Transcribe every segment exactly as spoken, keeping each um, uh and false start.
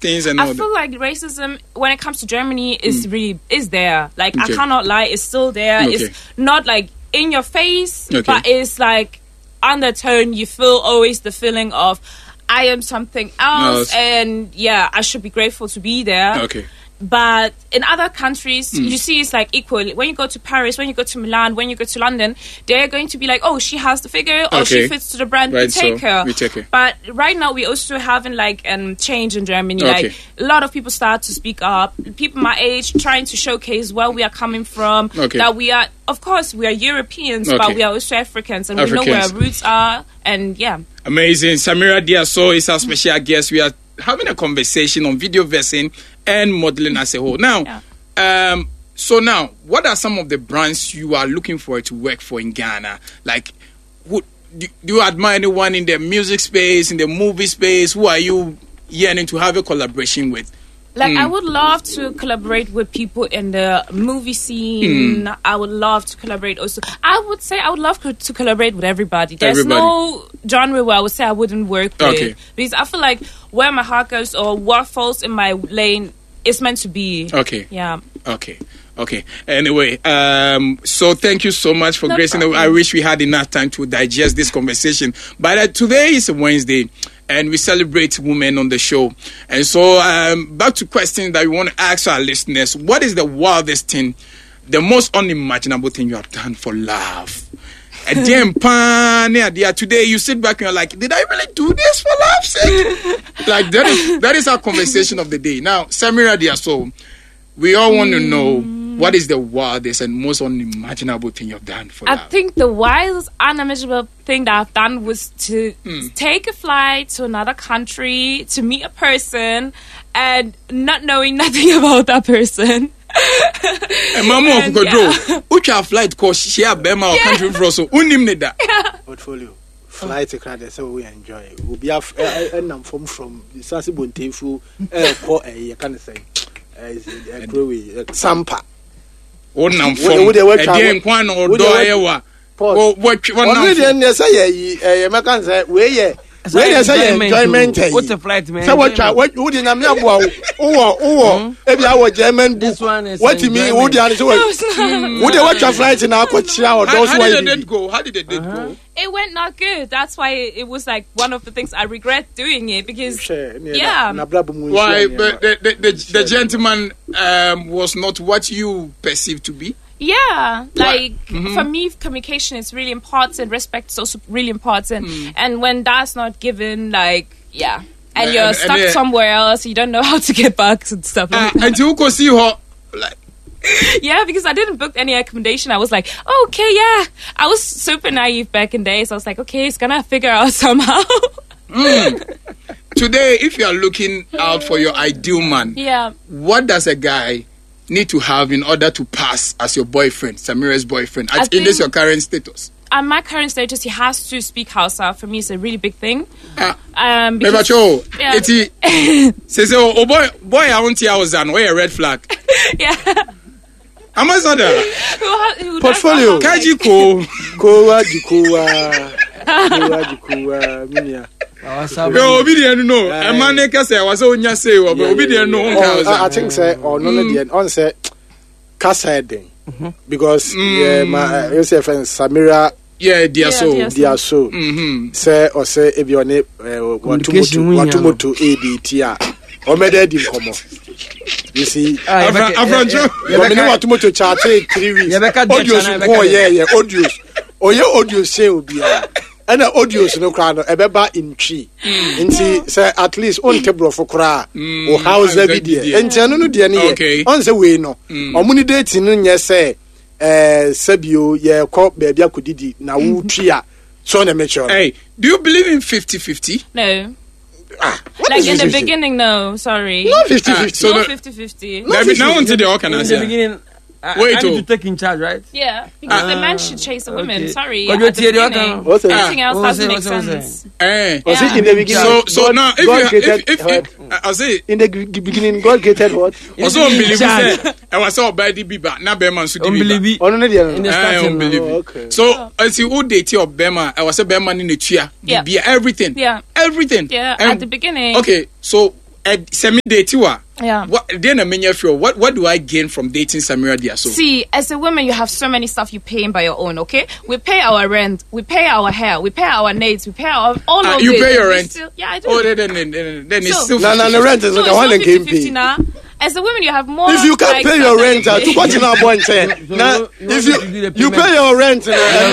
things and I all feel that? like racism when it comes to Germany is mm. really is there. Like okay. I cannot lie, it's still there. Okay. It's not like in your face, okay. but it's like undertone. You feel always the feeling of I am something else, no, and yeah, I should be grateful to be there. Okay. But in other countries, mm. you see it's like equal. When you go to Paris, when you go to Milan, when you go to London, they're going to be like, oh, she has the figure, or okay. she fits to the brand, right, we take so her. We take her. But right now, we also having like um change in Germany. Okay. Like a lot of people start to speak up. People my age trying to showcase where we are coming from. Okay. That we are, of course, we are Europeans, okay. but we are also Africans, and Africans. we know where our roots are. And yeah. Amazing. Samira Diaso is our special guest. We are having a conversation on video versing and modeling as a whole. Now, yeah. um, so now, what are some of the brands you are looking for to work for in Ghana? Like, who, do, do you admire anyone in the music space, in the movie space? Who are you yearning to have a collaboration with? Like, mm. I would love to collaborate with people in the movie scene. Mm. I would love to collaborate also. I would say I would love to collaborate with everybody. There's everybody. no genre where I would say I wouldn't work with. Okay. Because I feel like where my heart goes or what falls in my lane is meant to be. Okay. Yeah. Okay. Okay. Anyway, um, so thank you so much for no gracing. problem. I wish we had enough time to digest this conversation. But uh, today is a Wednesday, and we celebrate women on the show. And so, um, back to questions that we want to ask our listeners. What is the wildest thing, the most unimaginable thing you have done for love? And then, today you sit back and you're like, did I really do this for love's sake? Like, that is, that is our conversation of the day. Now, Samira Diaso, we all want to know what is the wildest and most unimaginable thing you've done for I love? think the wildest, unimaginable thing that I've done was to mm. take a flight to another country to meet a person and not knowing nothing about that person. And Mama of Godro, which our flight course share Bema or country for so unim neda portfolio. Flight to Canada, so we enjoy. We'll be off and I'm from from Sassi Bontefu, airport, a kind of thing. Sampa. Oh, now from again, one or Doewa. Oh, what one didn't say, a Macan say, where ye. Where say enjoyment? What's a flight, man? So what? What would you know? Oh, oh, maybe our German. This one is what you mean? Would you answer? Would you watch a flight in our coach? How did it go? How did it go? It went not good. That's why it was like one of the things I regret doing it because yeah. Why? But the the, the, the gentleman um, was not what you perceived to be. Yeah, like mm-hmm. for me, communication is really important. Respect is also really important. Mm. And when that's not given, like yeah, and uh, you're and, stuck and, uh, somewhere else, you don't know how to get back and stuff. Uh, like that. And you go see her, like. Yeah, because I didn't book any accommodation. I was like, oh, okay, yeah. I was super naive back in days. So I was like, okay, it's gonna figure out somehow. mm. Today, if you are looking out for your ideal man, yeah, what does a guy need to have in order to pass as your boyfriend, Samira's boyfriend? At, in this your current status? At my current status, he has to speak Hausa. For me, it's a really big thing. Uh, um, because, yeah. Say, oh boy, boy, I want to hear on where a red flag. Yeah. Amazon portfolio. Kaji ko ko jikuwa ko jikuwa minia. Yo, obedient no. A man can say was on your say, but obedient no. I think say or none of the on say cast heading because yeah, my you say friend Samira. Yeah, dear so, dear so. Mm-hmm. Say or say if you need want to want to move to A B T R. Or made it come. You see, I'm from Joe. You want to move to chat three weeks. Audios, oh yeah, yeah, audios. Oh yeah, audios say will be. And the audios no crown. Ebeba in tree. And see, say at least on table for cry. Or house every day. And no no dear okay. On the way no. Or money dating no yes say. Eh, Sabio ye call baby akudidi na wu tria. So na make sure. Hey, do you believe in fifty-fifty? No. Ah, like in the fifty? Beginning, no, sorry. No fifty-fifty. Uh, so no fifty-fifty. Now until the organize. In the beginning, I, Wait, I need to take in charge, right? Yeah, because uh, the man should chase the women. Okay. Sorry. But at the beginning, what's anything else what's doesn't it, make what's sense. Eh. Was yeah. it in the beginning? So, so God, now, if God you, created, if, if, if, I say in the beginning, God created what? Also, unbelievable. I was all by the Biba. Now, Berman should be unbelievable. Oh, no, in the starting, unbelievable. Oh, okay. So, as you would date your Berman, I was a Berman in the chair. Yeah. Be everything. Yeah. Everything. Yeah. And, at the beginning. Okay. So, semi date you are. Yeah. What then a many feel what what do I gain from dating Samira Diaso? See, as a woman you have so many stuff you paying by your own, okay? We pay our rent, we pay our hair, we pay our nails, we pay our all uh, of you it. You pay your rent? Still, yeah, I do. Oh then then then, then, then so, it's still No, no, the rent is so like one game pay. Now. As a woman you have more. If you can't pay your rent, to what you now want say? Now if you you pay your rent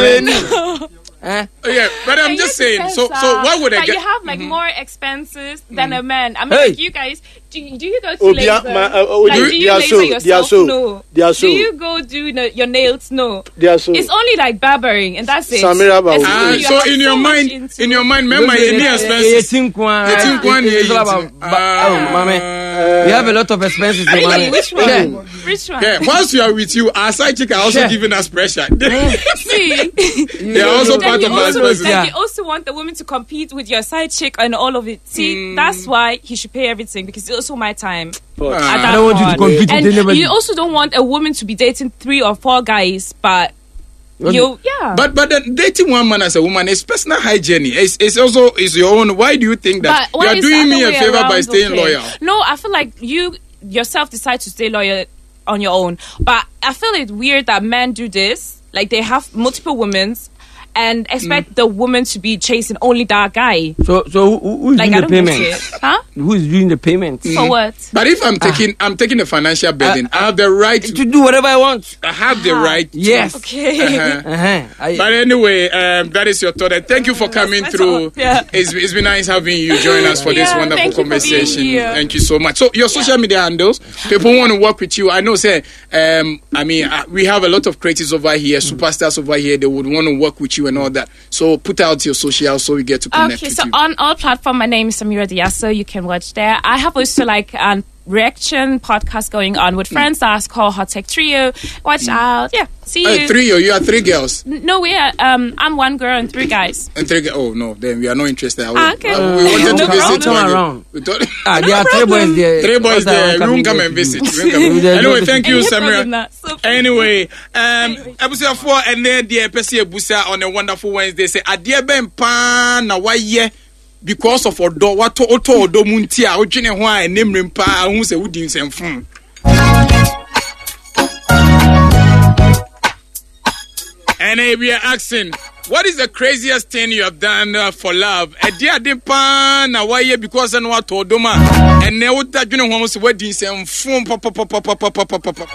now. Eh? Yeah, but I'm just saying. So, so what would I get? You have like mm-hmm. more expenses than mm. a man. I mean, hey. like you guys, do you, do you go to oh, laser? My, uh, oh, like, do you laser so, yourself? So, no. So. Do you go do the, your nails? No. So. It's only like barbering, and that's it. Samira, uh, so in your so mind, into... in your mind, remember any expenses? eighteen kwan. eighteen kwan. It's all about. Oh, mommy, we have a lot of expenses. Really? Which one? Yeah. Which one? Yeah. Once we are with you, our side chick are also yeah. giving us pressure. See, they are also part of our expenses. Yeah. You also want the woman to compete with your side chick and all of it. See, mm. that's why he should pay everything because it's also my time. Uh, I don't want you to compete and with anybody. You also don't want a woman to be dating three or four guys, but you, yeah. But but then dating one man as a woman is personal hygiene. It's, it's also is your own. Why do you think that you are doing me a favor around, by staying okay. loyal? No, I feel like you yourself decide to stay loyal on your own. But I feel it's weird that men do this. Like they have multiple women. And expect mm. the woman to be chasing only that guy. So, so who, who is like, doing the payment? Huh? Who is doing the payment? Mm. For what? But if I'm taking, ah. I'm taking the financial burden. Uh, I have the right to, to do whatever I want. I have uh-huh. the right. To, yes. Okay. Uh-huh. Uh-huh. I, but anyway, um, that is your thought. And thank you for coming through. Yeah. It's, it's been nice having you join us for yeah, this wonderful thank conversation. You thank you so much. So your social yeah. media handles, people want to work with you. I know, say, um, I mean, uh, we have a lot of creatives over here, mm. superstars over here. They would want to work with you and all that. So put out your social so we get to connect okay, with so you. On all platforms, my name is Samira Diaso. You can watch there. I have also like a reaction podcast going on with friends mm. that's called Hot Tech Trio. Watch mm. out. Yeah, see you. Uh, trio, you are three girls? No, we are. Um, I'm one girl and three guys. And three. Oh no, then we are not interested. Ah, okay. Uh, we wanted no to visit around. We thought ah, there are three boys there. Three boys there. We won't come and visit. Anyway, thank you, Samira. So anyway, um, episode four and then the episode Busa on a wonderful Wednesday. Say, "Adie ben pan na waye." Because of odo wato oto odo muntia odwene ho a enemrem pa hu se wudi nsemfon and uh, we are asking, what is the craziest thing you have done uh, for love? E dia de pa na waye because no wato odo ma ene wota dwene ho se wudi nsemfon pop pop pop pop pop pop pop.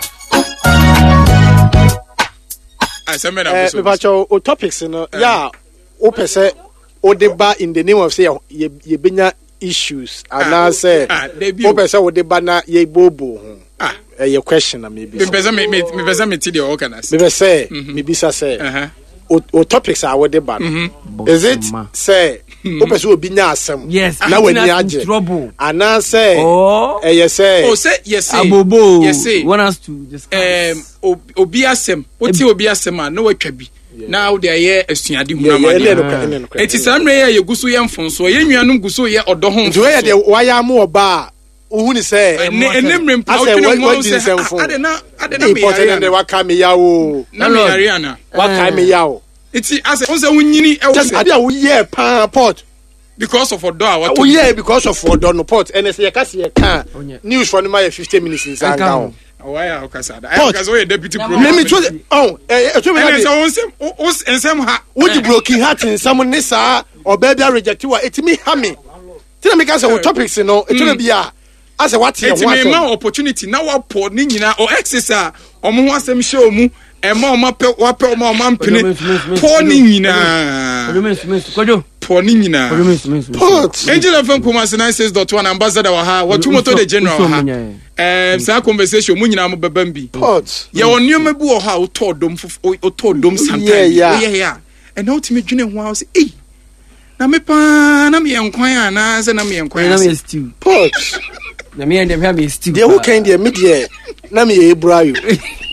I say me na so. Eh, o topics no yeah, o pese Odeba in the name of say ye ye benya issues and I say Opesa Odeba na ye bobo ah a question maybe me pesa me me pesa me tidi o kana me say me bisa say o topics are Odeba is it say Opesa obi nya asem yes na wani age trouble and I say oh eh you say oh say yes say abobo yes say want us to discuss um obi asem oti obi asem a no watwa bi now they are esuade hunamade eti samre ye guso ye mfonso ye nnuanum guso ye odo ho nso ye de waya mo oba ohuni se enemrem pa otwene mo se ade na ade na me ya de waka me ya o na me ya na waka me ya o eti ase onse wunyini e wo se ade a wo ye pa port because of odo a what oh yeah because of odo no port and se ye ka se ye ka news for no ma fifty minutes in zanga why are Okasada? I because we deputy pro. Let me tell you. Oh, eh, tell me that. Ensem, os ensem ha. Would you broken heart in someone nisa or baby reject you? It me hammy. Tell me because of topics, you know. It will be a as a what? It's me more opportunity. Now what pour ni nyina or exercise. Omo asem show mu. Ema oma pe wa pe oma oma mpene. Pour ni nyina. Kojo. Pour ni nyina. Port. Angel F M Kumasi nine six dot one ambassador wa ha. What moto the general ha. Um, sa conversation mu nyina mo bebam bi pot ye onyo bu o ha o todom o todom sometimes yeah yeah yeah and how to me dwene ho say eh na me pa na me enkwan ana se na me enkwan na me stew pot na me dem have stew dey who kind dey me dey na me e bra you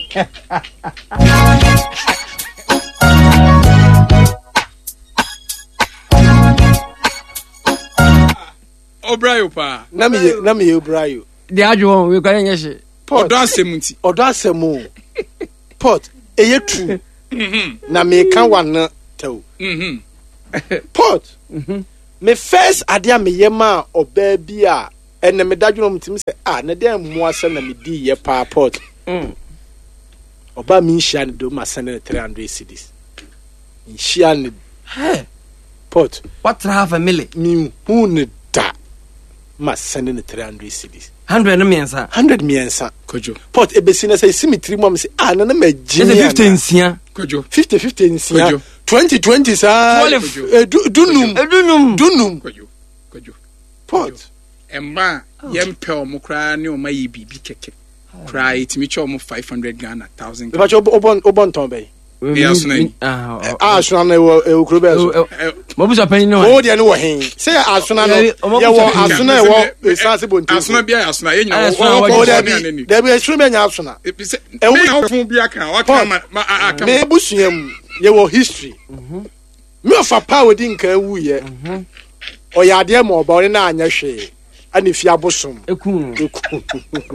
o bra you pa na me na me e bra you the adwo we kware nyeshe odo asemunti odo asemu pot eye true na me kan wan tew mhm pot mhm me first ade me yema oba bi a and the medallion to me say, ah, na dem more send me di ye pa pot. Mm. Oba mi shan do ma send three hundred cedis. In shan hey pot. What half a million? Me who ne da ma send three hundred cedis. Hundred miensa. Hundred miensa. Kojo. Pot ebesina say symmetry mom say ah na na me jini. fifteen sia. Kojo. fifty fifty sia. twenty twenty sa. Dunum. Dunum. Dunum. Kojo. Kojo. Pot. Emma yempe omo kra ne omo yi bibi keke. Kra itimi cho omo five hundred Ghana one thousand. Ba cho obon obon ton be. They are sunny. Ah, asuna na e ukrobe so. Mo busa pan no. O de no wo hen. Say asuna no. Ye wo asuna e wo esase bonti. Asuna bia asuna ye nya wo wo de bi. De bi esuru me nya asuna. E wo fun bia kan wa kan ma aka. Me busuam ye wo history. Mhm. Me of power di nka wu ye. Mhm. O ya de mo ba na anya hwe. Ani fi abosom. Ekun. Ekun.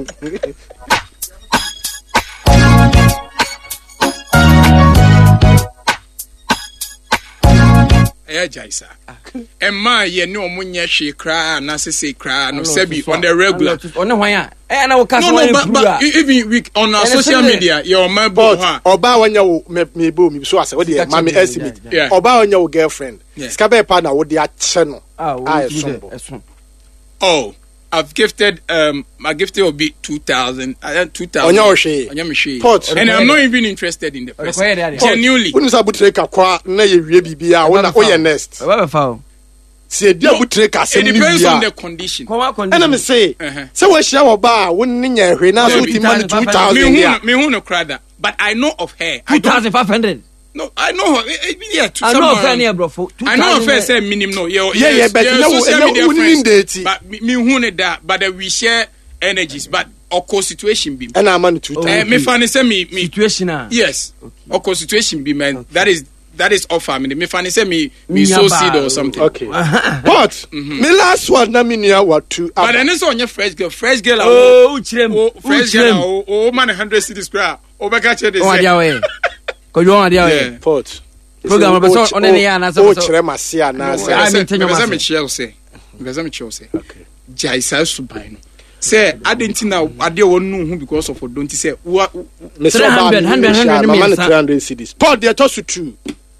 Eya jaisa. Emma ye ne omunye hwe kra na sese kra no sebi on the regular. On hwan ya? Eh na wo ka so no, but, but even we, on our social media your man but oba wanya wo me bo me so ase wo de mama estimate. Oba wanya wo girlfriend. Ska be pa na wo de ache no. Ah, eso. Oh, I've gifted um my gifted will be two thousand uh, two thousand. Onya ohwe. Onya mehwe. And I'm not even interested in the person. Genuinely. When you butre ka kwa na ye wie bibia wo na oye next. Wa ba fa. See dia butre ka sem ni bia. It depends on the condition. And me say, say we share oba wo ni nya hwe na so ti man two thousand. Me hu me hu no krada, but I know of her. two thousand five hundred. No, I know her. Yeah, I know her near bro. I know her say minimum no. Yeah, yeah, yeah, but you know we need date. But me hu ne that, but we share energies, but oko situation be. And I'm on two thousand. Eh, me fan say me me situation. Yes. Oko situation be man. That is that is offer me. Me fan say me me so seed or something. Okay. But me last one na me near what two. But then it's on your fresh girl. Fresh girl. Oh, uchrem. Fresh girl. Oh, man, one hundred cities cry. Over catch it. Oh, dia ko yo on dia pot program be so on any ya na so o chere mase ana say I mean tell you mase me chill say because me chill say okay jaisa subai no say adenti na ade wonu hu because of don't say three hundred one hundred three hundred cedis pot dey to two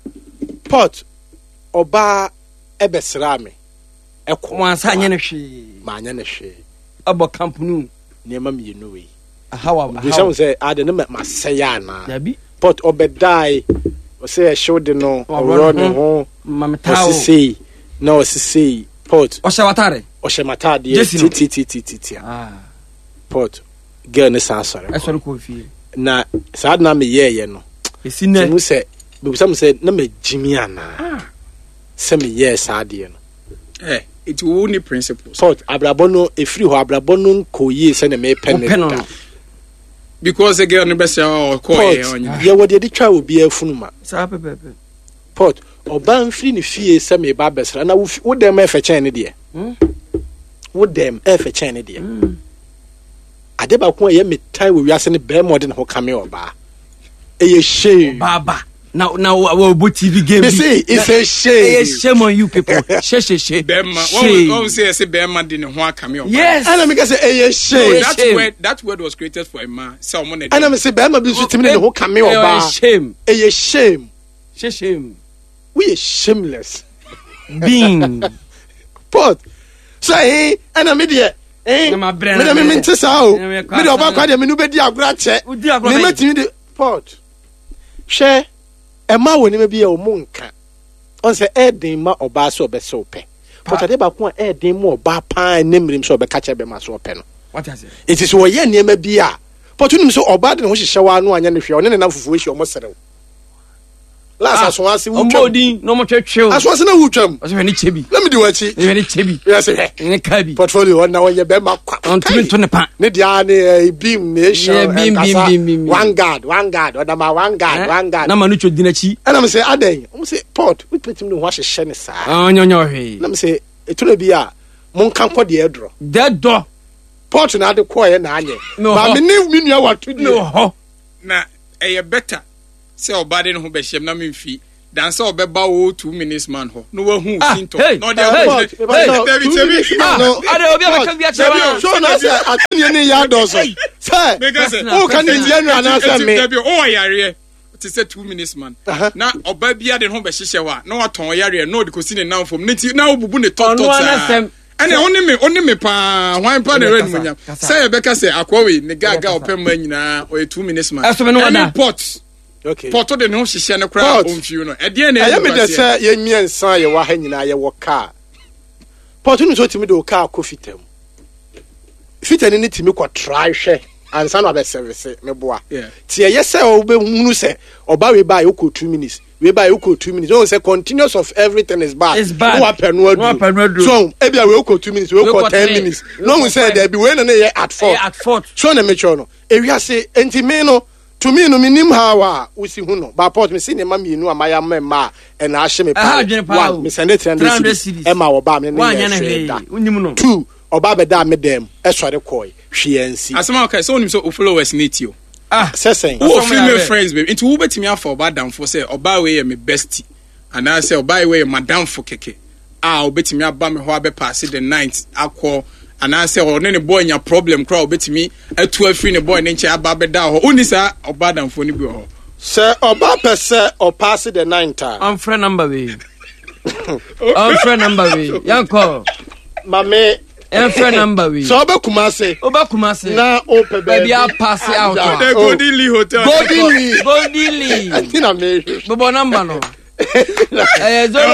pot oba ebesra me ekwa ansa anya ne hwe ma anya ne hwe abo company ne ma me no we how how we say ade ne ma say ya na yabi pot obedai o say show de no oro ne ho mametao say no say pot o shawatare o shematade ti ti ti ti ti ah pot girl ne san sore e sore ko fi na sad na me ye ye no esi na mu say be some say na me jimi ana say me ye sad ye no eh it will need principles pot abrabo no e free ho abrabo no ko yi say na me pen ne because the girl no be say o ko e onya ye wo de di twa obi afunuma sa pepepe pot oba mfiri ne fie se me ba besra na wo dem efe chen ne de wo dem efe chen ne de ade ba ko ye metai wo wiase ne be mo de ho kame oba e ye shame baba now now we bo T V game me say it's a shame it's shame on you people she she she bema what we say say bema de ne ho akame oba yes and me say e ye shame that word that word was created for a man say omo ne and me say bema bi so timi ne ho kame oba shame e ye shame she shame we are shameless being pot so eh and me there eh me me me ntisa o me de oba kwa de me no be di agora che me matimi de pot she Emma woni me bia o monka on se edin ma oba so be so pe but ade ba ko edin ma oba pan nemrim so be ka che be ma so pe no what is it it is wo ye niam bia but unim so oba de ho hihye wa no anya ne hwe one ne na fufu hwe o mo serew last aso ase wu twam ombodi no mo twetwe aso ase na wu twam aso ni chebi let me do wachi ni ni chebi yes he ni kabi portfolio on na won ye be ma kwa on tumi to ne pa ne dia ne beam nation beam beam beam one guard one guard oda ma one guard one guard na ma no twodi na chi and am say aden am say port we put him no ho hye ne sa onyo onyo hwe na am say eturo bi a mon kan ko de edro de do port na de ko ye na anye ba me ne mi nua watu di no ho na e better say obade ne ho be hyem na me mfi dancer obeba o two minutes man ho no wa hu sinto no dey David David no ade obi aka bia tell so na say atini ni ya dozo say o kan ni anu ana say me David o yare to say two minutes man na oba bia de ho be hihye wa na waton yare no de kosi ne nan fom nti na obubu ne top top sa ane oni me oni me pa hwan pa ne red munya say e beka say akwawe ne gaga opem man nyina o two minutes man any pot okay pot de no hihye ne kra on fiu no e de na e me de say ye miensan ye wa ha nyina ye wo car pot nu so timi de o car ko fitam fitani ni timi ko try hwe ansa na be service me boa ti ye say o be hunu say oba we buy o two minutes we buy you two minutes. Don't say continuous of everything is bad. It's bad. No apenu. So maybe we go two minutes. We go ten minutes. No we say there be when na at four. At four. So na make sure no. E we say enti me no to me no minim how a we see hu no. But port me see ne ma mienu amaya ma and na ahye me pa. One me send it three hundred cedis. E ma oba me ne. Two oba be da me dem. E sori koi. Hwe ansi. Asema okay so onim so o followers need you. Ah, sesen. Who female friends, baby? Into who bet me for bad down for say oba we me bestie, and I say oba we madam for keke. Ah, obet me aba me ho abe pass the night akọ, and I say o ne boy nya problem crowd obet me e two free ne boy ne nche aba be da ho. Oni sa oba down for ni bi ho. Sir oba pese o pass the night. I'm friend number we. I'm friend number we. Yanko. Mame and friend number we. So oba Kumase. Oba Kumase. Na ope baby I pass out. The Golden Lee Hotel. Golden Lee. Golden Lee. I think I made. Bobo number no. Eh zero.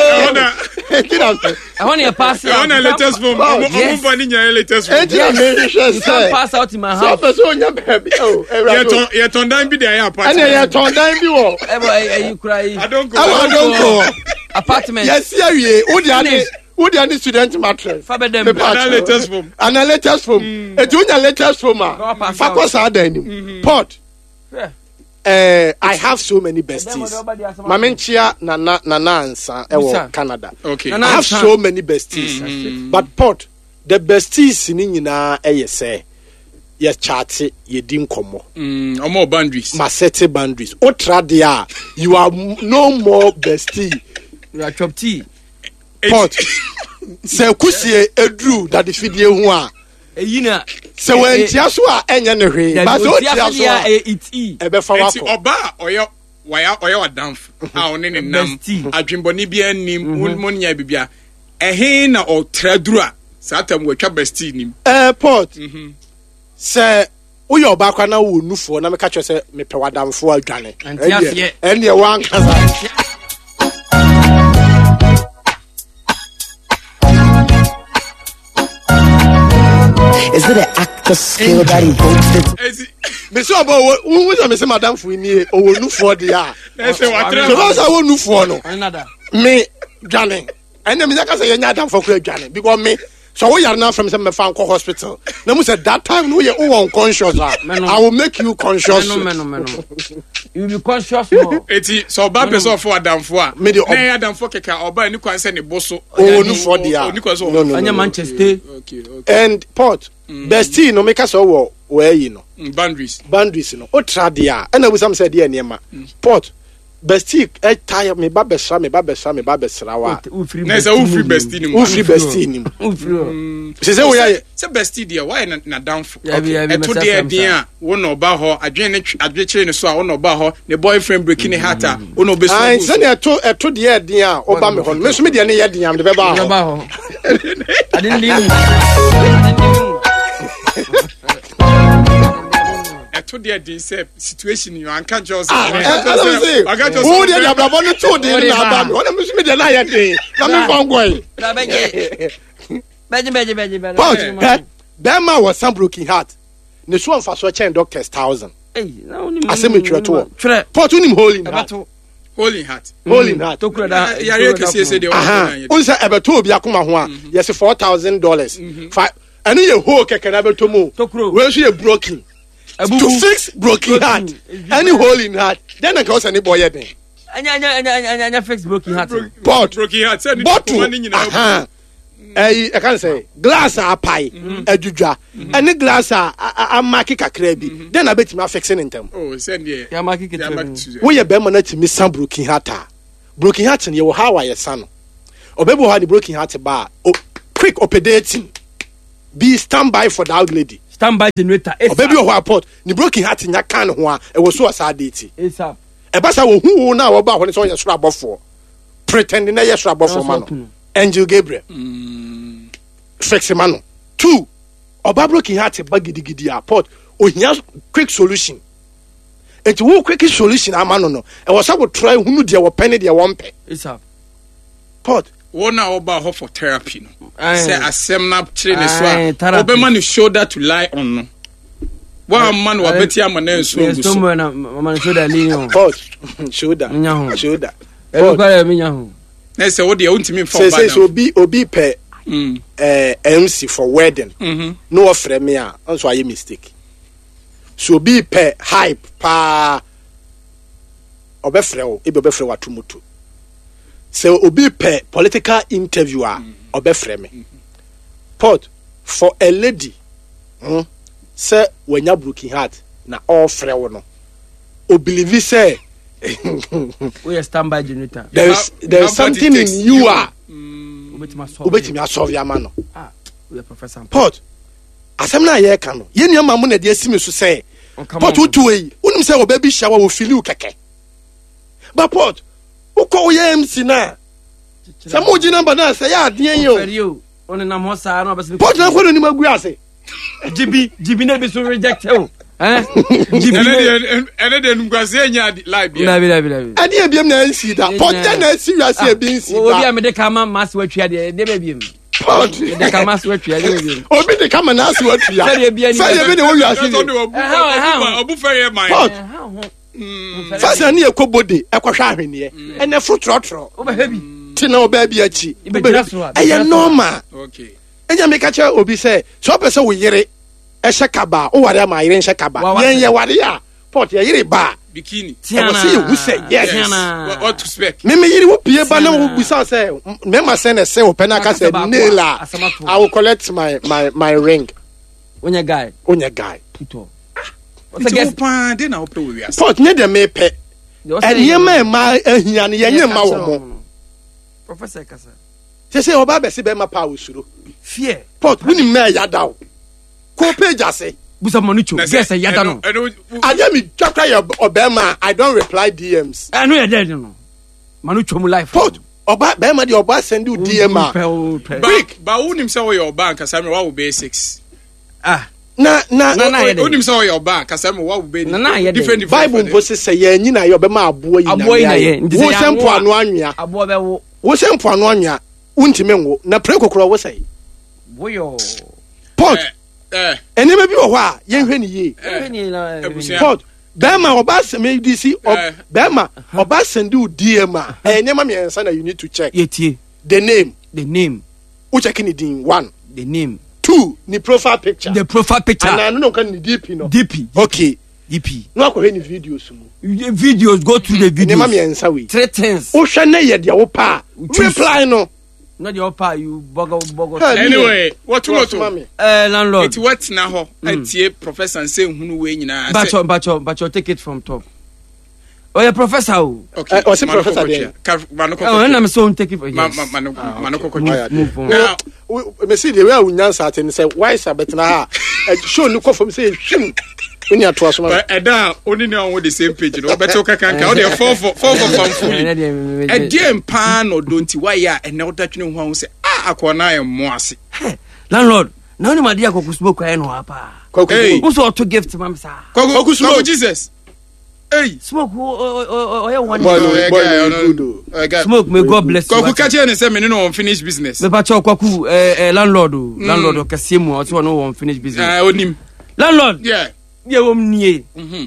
I want you pass out. I want a latest phone. I'm finding your latest phone. You can pass out in my house. So person nya baby. Oh, you you turn down be there apartment. And you turn down be wo. Eh you cry. I don't go. I don't go. Apartment. Yes, here we. Who the Who the any student mattress? Fabe dem. An latest phone. An latest phone. E tu nya latest phone ma. Fakos ada ni. Pot. Uh, I have so many besties. Mamenchia nana nana ansa ewo Canada. Okay. I have so many besties. Mm-hmm. But pot the besties ni nyina eye say yes chat ye din komo. Mm, omo boundaries. Ma set boundaries. Otra dia you are no more bestie. You are chop tea. Pot. Se kusie edru that the fidie hu a. Eyina se wen tia so a enya ne hwe ba so tia so a eti e be fa wako oba oyo waya oyo wadamf a one ne nam adwemboni bia anim monya bibia ehe na o traduru a satam watwa bestie nim airport se uyo oba kwa na wo nufo na meka che se mepe wadamfo adwane ene e wan kasa. Is it an actor skill that evokes it? Me so about who was me say madam for ni o nu for dia. Say what? So that's how nu for no. Another. Me dwane. And me say say nya adam for kwa dwane because me so we are now from some fan hospital. Na mu say that time no you unconscious. I will make you conscious. No no no no. You be conscious more. Eti so ba person for adam for a. Me the adam for keka oba ni kwan say ne boso. O nu for dia. No no. Anya Manchester. Okay okay. And pot bestie no make us wo where you know. Boundaries. Boundaries no. O tradia. And we some say dia niema. Pot bestie e tire me ba besra me ba besra me ba besra wa. Na say u free bestie ni. U free bestie ni. U free. Se say we ya say bestie dia why na na down for. Okay. E to dia dia wo no ba ho adwen ne adwe kire ne so a wo no ba ho ne boyfriend breaking ne heart a wo no be so. Ai say na to e to dia dia o ba me ho. Me so me dia ne ya dia me be ba ho. Ba ho. I didn't leave. I didn't leave. To the day say situation you an can just I can't just who dey ababa no to dey na aba me wona me so me dey na ya dey na me fon goy na beje beje beje beje beje but that man was some broken heart ne so on fa so chen doctors thousand eh na oni asem twa to port unim holy heart holy heart holy heart to kura da ya re ke say say dey on say ebeto obi akoma ho a yes four thousand dollars fa anu ye ho keke na beto mu we so ye broken to fix broken heart any hole in heart then I cause any boy then anya anya anya anya fix broken heart but broken heart say ni aha eh I can say glass a pie adudwa any glass a a market kakra bi then I bet me fixing in them oh send here ya market kakra we ye be man na timi sam broken heart broken heart in your how I son. Obebo had the broken heart bar. Oh, quick operating. Be standby for the old lady. Standby generator. Obebo or port. The broken heart in your can one. It was so sad. It's up. A bassa who now about when it's on your shrub for pretending a shrub for man. Angel Gabriel. Mm. Feximano. Two. Oba broken heart a baggy giddy port. Oh, he has quick solution. And to quick solution, I'm no. And was I would try who knew their penny their one pay. It's up. Pot. One hour about for therapy. No. Say a semna train as well. Oberman is shoulder to lie on. No. One man will bet you man and so. Someone man shoulder lean pot. Shoulder. Shoulder. Let's say what the ultimate for. Say so be obi pay M C for wedding. No offer me a. Also I mistake. So be pay hype pa. Obefre o. Ebe obefre wa tumutu. So obi pay political interviewer. Obefre me. Pot for a lady. Hmm. Say when you broken heart na all frɛ no o believe say we are standby generator there's there's something in you are obetimi asolve ya ma no ah we are professor Pot asem na ye ka no ye nua mu na de asimi so say Pot utu yi unim say obabi shawa wo fili ukeke ba Pot uko ye M C na say mo gi number na say ya aden yo oni na mo sa na obesi Pot na ko ni magu ase Jibi, Jibi never so reject him. Eh? Jibi and then Gazania live. Labi, labi, labi. I didn't be able to see that. Pot then I see you as being seen. Will be a medical mass what you had never been. Pot the camas what you had never been. Or be the come and ask what you are. Say the way you are saying. How buffet my Pot. First, I need a cobody, a quasham here, and a fruit trotro. Over heavy. Tino baby a chi. I am normal. Okay. Enya me kacha obi say so person we yere e shekaba o ware ma yere shekaba yen ye ware ya Pot ye yere ba bikini tiana say you say yes tiana what to expect me me yere wo pie ba na wo busa say me ma say na say o pena ka say naila I will collect my my my ring onya guy onya guy puto what's a guest pan dey na o pe we ase Pot ne de me pe and ye ma ma ahia ne ye nye ma wo mo Professor Kasa say say oba be se be ma pa usuro fear Pot wuni me yada o ko page ase busa manucho guess yada no aja mi twakwa your obema I don't reply D Ms I know you dead no manucho mu life Pot oba be ma the oba send you D M quick ba wuni say we your bank asame wa wo basics ah na na wuni say we your bank asame wa wo be different Bible voice say ye nyina your obema abo yi abo yi na ye wo sempo anu anwea abo be wo wo sempo anu anwea untime nwo na pre kokoro wo say boyo Pot eh eni me bi wo a ye hwe ni ye Pot Bema oba send D C Bema oba send you D M a eni ma me answer na you need to check yetie the name the name o check ni din one the name two ni profile picture the profile picture and I no kan ni D P no D P okay D P no akọ ni videos mu videos go to the videos eni ma me answer we three things o hwe na ye de wo pa reply no not your pa you bogo bogo anyway what you want to eh landlord it what na ho atie professor say hunu we nyina bacho bacho bacho take it from top oh yeah professor okay o say professor there manoko oh na me so take it for yes manoko manoko now me see the way we nyansa at say why is bet na ha show no come from say hwim oni ato aso ma eda oni na on the same page no beto kakanka o dey four for four for famfuli e dey pan no donti why ya e na odatwene hu an say ah akona e mo ase landlord na oni ma dia kokusbo kwa e no apa kokusbo so to gift mam sa kokusbo Jesus hey smoke o ye one boy smoke may God bless you koku kache ne say me no finish business me pa cho kwaku eh landlord landlord kase mu o so no one finish business ah onim landlord yeah ye wom nie mhm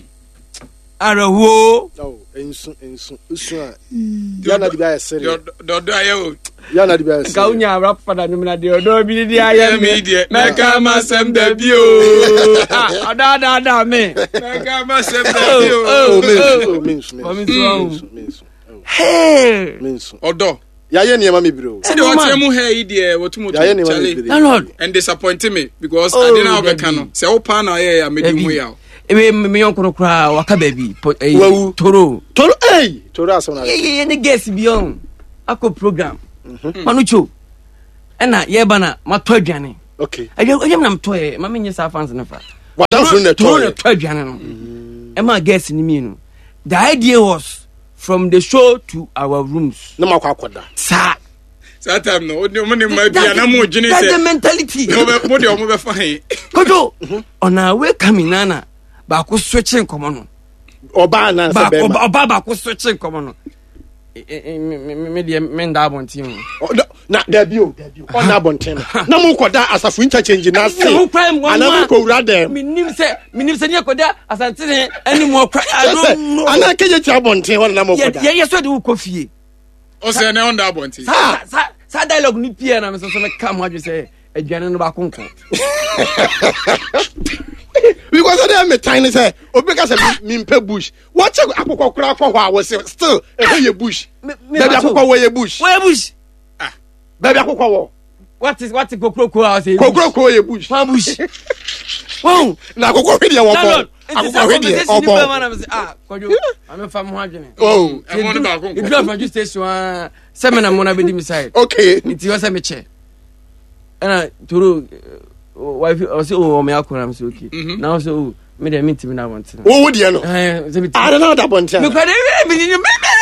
arawo oh ensu ensu usu a ya na di ba sere do do ayo ya na di ba sere ka unya rap fada no na de do bi di aye me na ka ma sem da bi o ah da da da me na ka ma sem da bi o oh mensu mensu mensu hey mensu odo ya ye niam me biro see the what you here there what you ya ye niam me biro landlord and disappoint me because I didn't have a canon say o pa na ye ya medium ya ebe me yon kono kra waka baby toro toro eh toro asona ye ne guest bi on akọ program manucho ena ye bana mato aduane okay ayo ayo na mto e ma menye sa fans na fa wada so na to na to aduane no e ma guest ni mi no the idea was from the show to our rooms na makwa akoda sa that time no odi mo ni ma bia na mo dwene say the mentality mo be mo de o mo be fine kojo ona we coming nana ba ko switching komo no oba na se be ma oba ba ko switching komo no me de me nda bontin na da bi o da bi o na bontin na mo koda asafu ncha change na se ana mo ko wura dem minim se minim se ne koda asantene ani mo kwa ana keje tia bontin wona na mo koda ye ye so de ko fie o se na on da bontin sa sa sa dialogue ni pia na me so so me kam ha say aduane no ba konko because of them tiny say obeka say me mpe bush watch akokọ kura for wa was still e ye bush baby akokọ we ye bush we bush ah baby akokọ wo what is what kokroko I say kokroko ye bush fa bush wow na akokọ we dey wo akokọ we dey obo ah kojo am fa mo adwene oh e mo no ba konko e drive from station seminar mo na be di side okay it was a me che ana turu wife I say oh me akora am say okay now say oh me dey meet me na want wo wo dey no eh I don't know that bontia me kwade me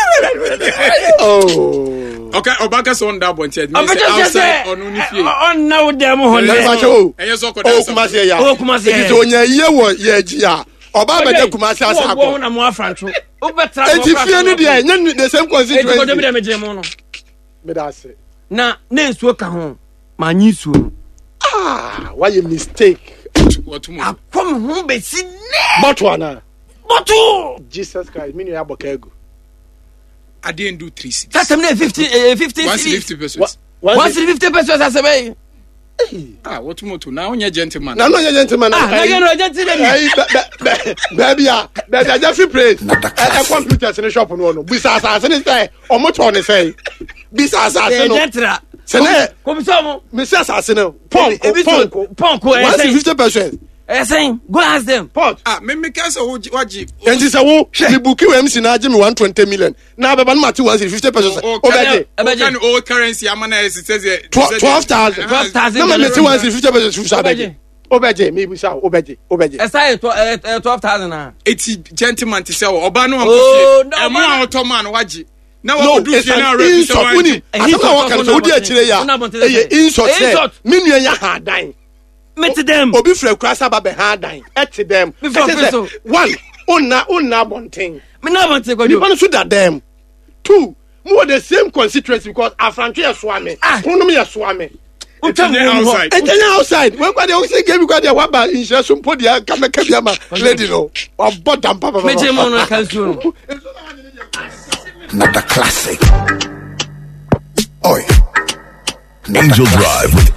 oh okay obaka so on that bontia me say outside on uni fie on now dem ho le enye so koda oh kuma say ya oh kuma say it onya ye wo ye ji a oba be de kuma say asa ko na mo afrancho o betra ko enti fie ni dey nya the same constituency e ko dem me je mo no me da say na na nsuo ka ho ma nyi suo ah why you mistake what mo akom ho be si ne botwa na botu Jesus Christ me no ya bokego I didn't do three six that's me fifty fifty fifty pesos one fifty pesos asebe ah what mo to now onye gentleman na no onye gentleman ah na you no gentleman baby ah baby I just play a computer in shop no no bisa asase ni say omo cho ni say bisa asase no sene komisomo me say asase no pon pon pon ko one fifty pesos eh saying go ask them pot ah me me can say waji enti say wo me buki we M C na agi me one twenty million na baba no mate one fifty pesos obeje obeje old currency amana is it says twelve thousand twelve thousand na me one fifty pesos fu sabeje obeje me bu sa obeje obeje e say twelve thousand na eighty gentleman to say oba no ampo e mo a otoman waji na wa do fie na ready so wani asema wa kan so di akire ya eh insult say me nua ya ha dan meet them obi fra krasa ba be ha dan et them one onna onna bonten me na bonten ko you want to that them two more the same constituency because afranche ya so ame kono me ya so ame outside and outside when kwa dey say game because dey wa ba insurance so dia kameka bia ma lady no wa bodam papa me je mo no kan so no not a classic oi Angel Drive with